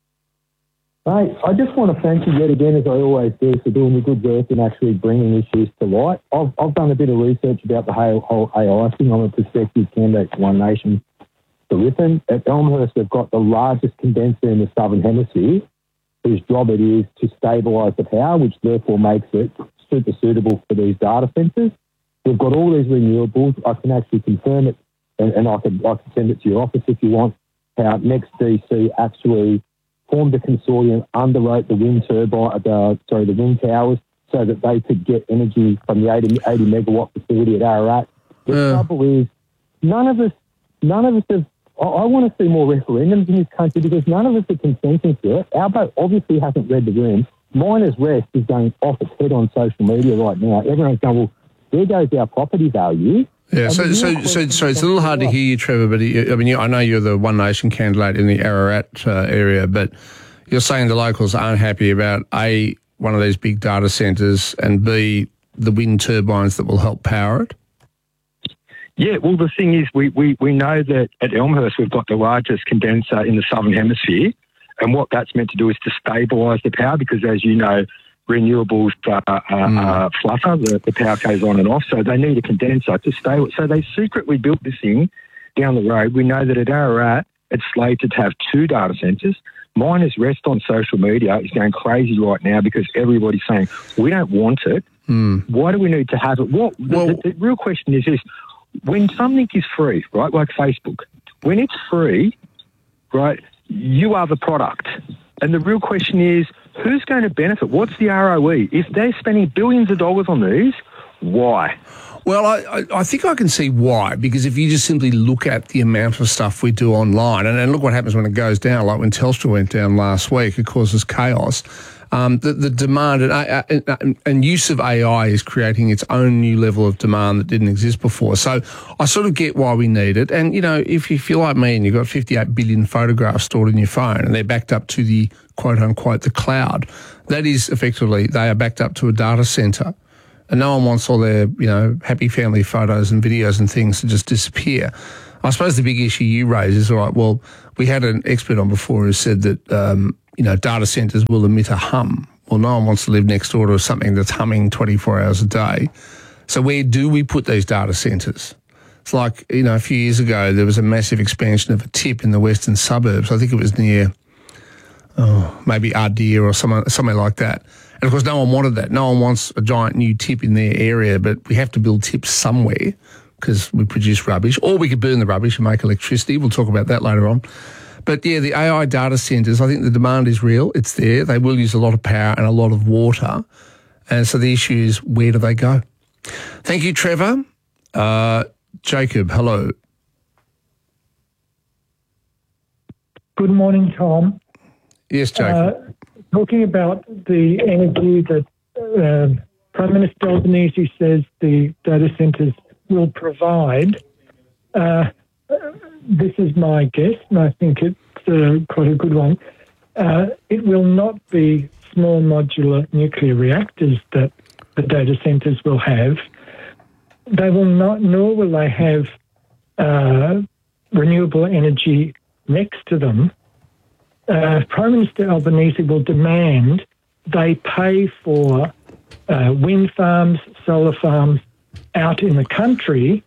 Hey, I just want to thank you yet again, as I always do, for doing the good work and actually bringing issues to light. I've, I've done a bit of research about the whole, whole A I thing. I'm a prospective candidate for One Nation for Ripon. At Elmhurst, they've got the largest condenser in the Southern Hemisphere, whose job it is to stabilise the power, which therefore makes it super suitable for these data centres. We've got all these renewables. I can actually confirm it, and, and I could I can send it to your office if you want, how Next D C actually formed a consortium, underwrote the wind turbine, uh, sorry, the wind towers, so that they could get energy from the eighty, eighty megawatt facility at Ararat. The Yeah. trouble is, none of us, none of us have. I, I want to see more referendums in this country because none of us are consenting to it. Our vote obviously hasn't read the room. Miners' Rest is going off its head on social media right now. Everyone's going, well, there goes our property value. Yeah, so so so so it's a little hard to hear you, Trevor. But you, I mean, you, I know you're the One Nation candidate in the Ararat uh, area, but you're saying the locals aren't happy about A, one of these big data centres, and B, the wind turbines that will help power it. Yeah, well, the thing is, we, we, we know that at Elmhurst we've got the largest condenser in the Southern Hemisphere, and what that's meant to do is to stabilise the power because, as you know, renewables uh, uh, Mm. uh, flutter, the, the power goes on and off, so they need a condenser to stay. So they secretly built this thing down the road. We know that at Ararat it's slated to have two data centres. Miners' Rest on social media is going crazy right now because everybody's saying, we don't want it. Mm. Why do we need to have it? What Well- the, the, the real question is this. When something is free, right, like Facebook, when it's free, right, you are the product. And the real question is, who's going to benefit? What's the R O E? If they're spending billions of dollars on these, Why? Well, I, I, I think I can see why, because if you just simply look at the amount of stuff we do online, and, and look what happens when it goes down, like when Telstra went down last week, it causes chaos. Um, the, the demand and, uh, and, and use of A I is creating its own new level of demand that didn't exist before. So I sort of get why we need it. And, you know, if, if you're like me and you've got fifty-eight billion photographs stored in your phone and they're backed up to the quote-unquote the cloud, that is effectively, they are backed up to a data centre. And no one wants all their, you know, happy family photos and videos and things to just disappear. I suppose the big issue you raise is, all right, well, we had an expert on before who said that, um, you know, data centres will emit a hum. Well, no one wants to live next door to something that's humming twenty-four hours a day. So where do we put these data centres? It's like, you know, a few years ago, there was a massive expansion of a tip in the western suburbs. I think it was near, oh, maybe Ardea or somewhere, somewhere like that. And, of course, no one wanted that. No one wants a giant new tip in their area, but we have to build tips somewhere because we produce rubbish. Or we could burn the rubbish and make electricity. We'll talk about that later on. But, yeah, the A I data centres, I think the demand is real. It's there. They will use a lot of power and a lot of water. And so the issue is, where do they go? Thank you, Trevor. Uh, Jacob, hello. Good morning, Tom. Yes, Jacob. Uh, talking about the energy that uh, Prime Minister Albanese says the data centres will provide, uh, this is my guess, and I think it's uh, quite a good one. Uh, it will not be small modular nuclear reactors that the data centres will have. They will not, nor will they have uh, renewable energy next to them. Uh, Prime Minister Albanese will demand they pay for uh, wind farms, solar farms out in the country,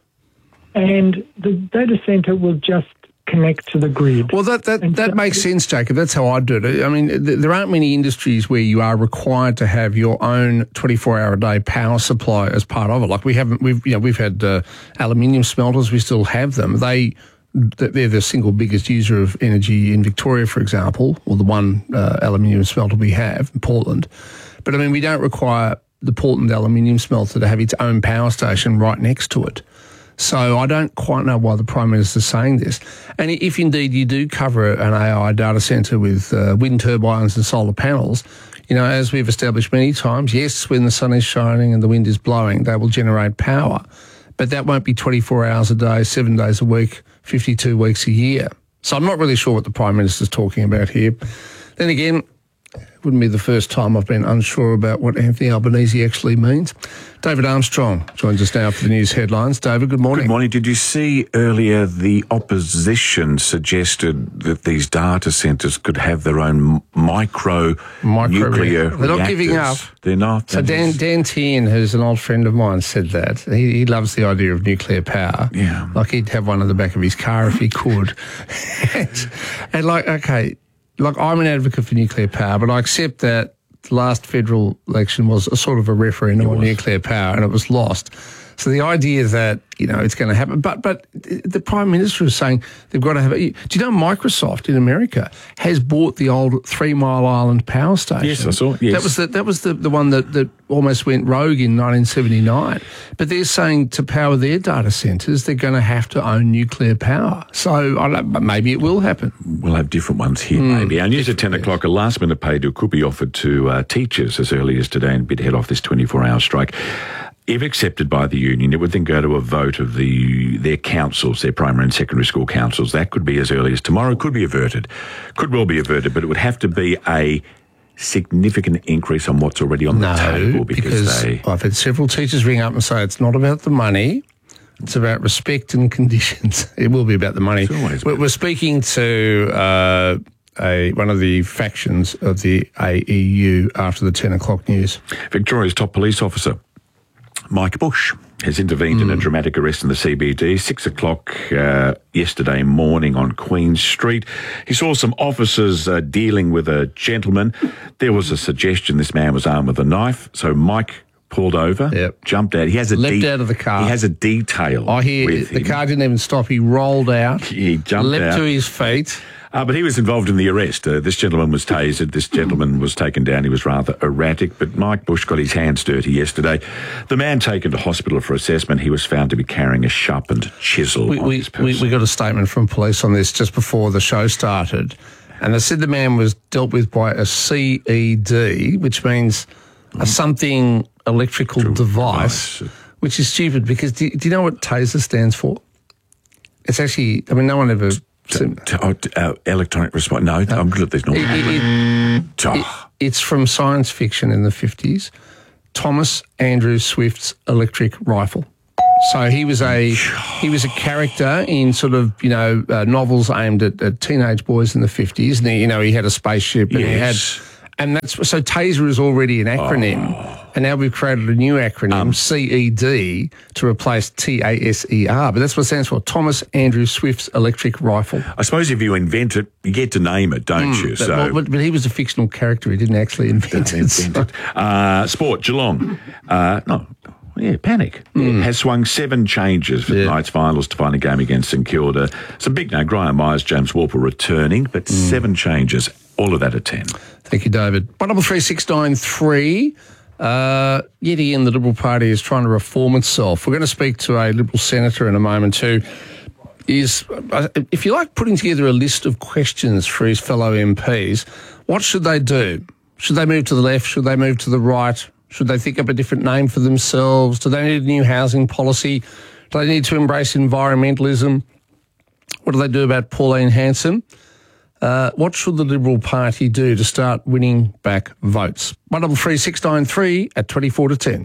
and the data centre will just connect to the grid. Well, that that, that so, makes sense, Jacob. That's how I do it. I mean, th- there aren't many industries where you are required to have your own twenty-four hour a day power supply as part of it. Like we haven't, we've you know we've had uh, aluminium smelters. We still have them. They they're the single biggest user of energy in Victoria, for example, or the one uh, aluminium smelter we have in Portland. But I mean, we don't require the Portland aluminium smelter to have its own power station right next to it. So I don't quite know why the Prime Minister's saying this. And if indeed you do cover an A I data centre with uh, wind turbines and solar panels, you know, as we've established many times, yes, when the sun is shining and the wind is blowing, they will generate power. But that won't be twenty-four hours a day, seven days a week, fifty-two weeks a year. So I'm not really sure what the Prime Minister's talking about here. Then again, it wouldn't be the first time I've been unsure about what Anthony Albanese actually means. David Armstrong joins us now for the news headlines. David, good morning. Good morning. Did you see earlier the opposition suggested that these data centres could have their own micro, micro nuclear reactors? They're not giving up. They're not. So Dan, Dan Tien, who's an old friend of mine, said that. He, he loves the idea of nuclear power. Yeah. Like he'd have one in the back of his car if he could. and, and like, okay, like I'm an advocate for nuclear power, but I accept that the last federal election was a sort of a referendum on nuclear power and it was lost. So the idea that, you know, it's going to happen, but but the Prime Minister is saying they've got to have it. Do you know Microsoft in America has bought the old Three Mile Island power station? Yes, I saw. Yes. That was the, that was the, the one that, that almost went rogue in nineteen seventy-nine. But they're saying to power their data centres, they're going to have to own nuclear power. So I don't know, maybe it will happen. We'll have different ones here, mm. maybe. Our news at ten o'clock, a last-minute pay deal could be offered to uh, teachers as early as today and bid head off this twenty-four hour strike. If accepted by the union, it would then go to a vote of the their councils, their primary and secondary school councils. That could be as early as tomorrow, could be averted, could well be averted, but it would have to be a significant increase on what's already on no, the table. Because, because they... I've had several teachers ring up and say it's not about the money, it's about respect and conditions. It will be about the money. We're, we're speaking to uh, a, one of the factions of the A E U after the ten o'clock news. Victoria's top police officer, Mike Bush, has intervened mm. in a dramatic arrest in the C B D, six o'clock uh, yesterday morning on Queen Street. He saw some officers uh, dealing with a gentleman. There was a suggestion this man was armed with a knife, so Mike pulled over, yep. jumped out. He has a leapt de- out of the car. He has a detail. I hear with the him. car didn't even stop. He rolled out. He jumped leapt out. to his feet. Uh, but he was involved in the arrest. Uh, this gentleman was tasered. This gentleman was taken down. He was rather erratic, but Mike Bush got his hands dirty yesterday. The man taken to hospital for assessment, he was found to be carrying a sharpened chisel we, on we, his person. We, we got a statement from police on this just before the show started, and they said the man was dealt with by a C E D, which means a something electrical device, which is stupid because do, do you know what TASER stands for? It's actually, I mean, no one ever... To, to, oh, uh, electronic response. No, no, I'm good at this. It, it, it, it's from science fiction in the fifties. Thomas Andrew Swift's electric rifle. So he was a he was a character in sort of, you know, uh, novels aimed at, at teenage boys in the fifties. And he, you know, he had a spaceship and yes. he had... And that's so TASER is already an acronym, oh. and now we've created a new acronym, um, C E D, to replace T A S E R. But that's what it stands for, Thomas Andrew Swift's electric rifle. I suppose if you invent it, you get to name it, don't mm, you? But, so, well, but, but he was a fictional character. He didn't actually invent it. So. Uh, sport, Geelong. Uh, no. Yeah, panic. Mm. Has swung seven changes for yeah. tonight's finals to find a game against St Kilda. Some big no, Graham Myers, James Warple returning, but mm. seven changes, all of that at ten. Thank you, David. one double three six nine three. Uh, yet again, the Liberal Party is trying to reform itself. We're going to speak to a Liberal senator in a moment who is, if you like, putting together a list of questions for his fellow M Ps. What should they do? Should they move to the left? Should they move to the right? Should they think up a different name for themselves? Do they need a new housing policy? Do they need to embrace environmentalism? What do they do about Pauline Hanson? Uh, what should the Liberal Party do to start winning back votes? one double three six nine three at twenty-four to ten.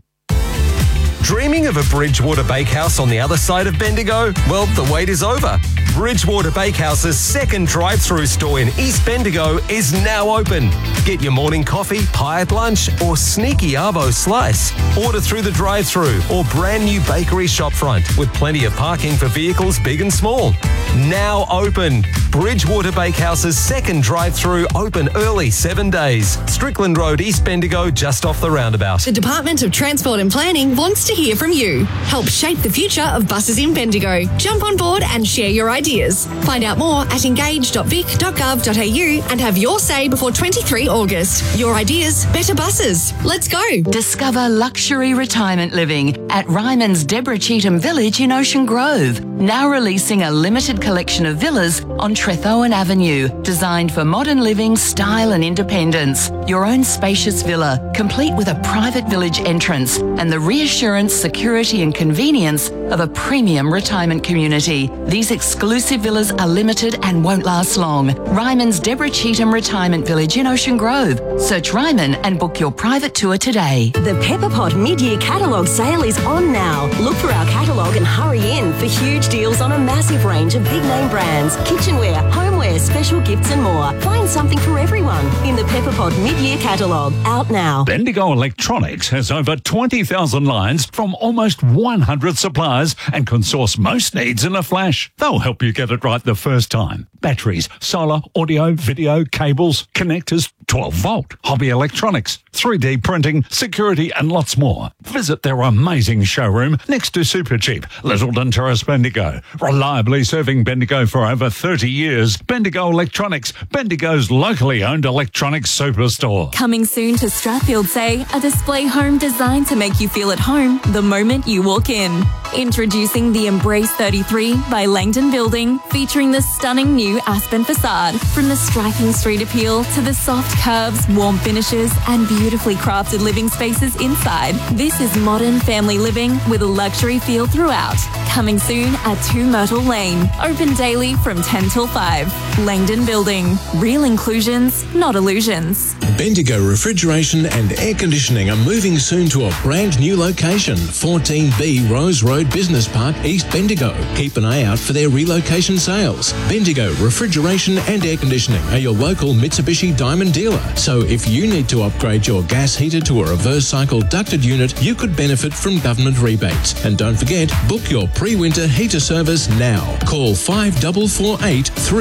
Dreaming of a Bridgewater Bakehouse on the other side of Bendigo? Well, the wait is over. Bridgewater Bakehouse's second drive-through store in East Bendigo is now open. Get your morning coffee, pie at lunch, or sneaky arvo slice. Order through the drive-through or brand new bakery shopfront with plenty of parking for vehicles big and small. Now open. Bridgewater Bakehouse's second drive-through open early seven days. Strickland Road, East Bendigo, just off the roundabout. The Department of Transport and Planning wants to hear from you. Help shape the future of buses in Bendigo. Jump on board and share your ideas. Find out more at engage dot vic dot gov dot a u and have your say before twenty-three August. Your ideas, better buses. Let's go. Discover luxury retirement living at Ryman's Deborah Cheetham Village in Ocean Grove. Now releasing a limited collection of villas on Trethowan Avenue, designed for modern living, style and independence. Your own spacious villa, complete with a private village entrance and the reassurance, security and convenience of a premium retirement community. These exclusive villas are limited and won't last long. Ryman's Deborah Cheetham Retirement Village in Ocean Grove. Search Ryman and book your private tour today. The Pepper Pot mid-year catalogue sale is on now. Look for our catalogue and hurry in for huge deals on a massive range of big-name brands, kitchenware, homeware, special gifts and more. Find something for everyone in the Pepper Pot mid-year catalogue. Out now. Bendigo Electronics has over twenty thousand lines from almost one hundred suppliers and can source most needs in a flash. They'll help you get it right the first time. Batteries, solar, audio, video, cables, connectors, twelve volt, hobby electronics, three D printing, security and lots more. Visit their amazing showroom next to Supercheap, Littleton Terrace, Bendigo. Reliably serving Bendigo for over thirty years. Bendigo Electronics, Bendigo's locally owned electronics superstore. Coming soon to Strathfield Say, a display home designed to make you feel at home the moment you walk in. Introducing the Embrace thirty-three by Langdon Building, featuring the stunning new Aspen facade. From the striking street appeal to the soft curves, warm finishes, and beautifully crafted living spaces inside. This is modern family living with a luxury feel throughout. Coming soon at two Myrtle Lane. Open daily from ten till five. Langdon Building. Real inclusions, not illusions. Bendigo Refrigeration and Air Conditioning are moving soon to a brand new location, fourteen B Rose Road Business Park, East Bendigo. Keep an eye out for their relocation sales. Bendigo Refrigeration and Air Conditioning are your local Mitsubishi Diamond dealer. So if you need to upgrade your gas heater to a reverse cycle ducted unit, you could benefit from government rebates. And don't forget, book your pre-winter heater service now. Call five four four eight, three eight eight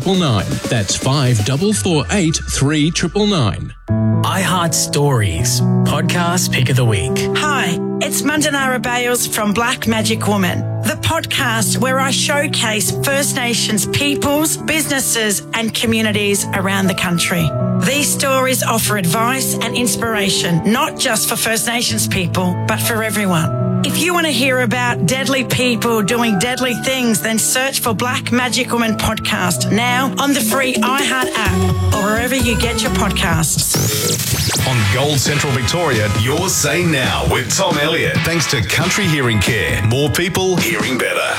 nine nine. That's five four four eight, three nine nine. iHeart Stories, podcast pick of the week. Hi, it's Mandanara Bales from Black Magic Woman, the podcast where I showcase First Nations peoples, businesses and communities around the country. These stories offer advice and inspiration, not just for First Nations people, but for everyone. If you want to hear about deadly people doing deadly things, then search for Black Magic Woman podcast now on the free iHeart app or wherever you get your podcasts. On Gold Central Victoria, your say now with Tom Elliott. Thanks to Country Hearing Care. More people hearing better.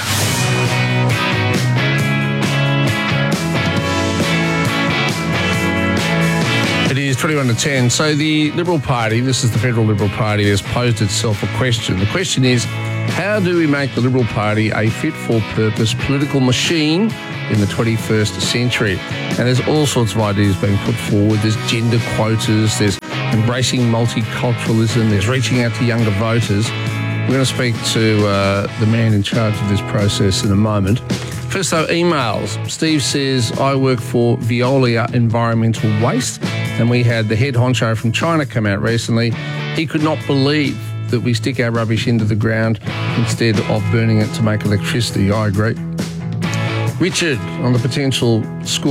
It is twenty-one to ten. So the Liberal Party, this is the Federal Liberal Party, has posed itself a question. The question is, how do we make the Liberal Party a fit-for-purpose political machine in the twenty-first century? And there's all sorts of ideas being put forward. There's gender quotas, there's embracing multiculturalism, there's reaching out to younger voters. We're going to speak to uh, the man in charge of this process in a moment. First though, emails. Steve says, I work for Veolia Environmental Waste, and we had the head honcho from China come out recently. He could not believe that we stick our rubbish into the ground instead of burning it to make electricity. I agree. Richard, on the potential school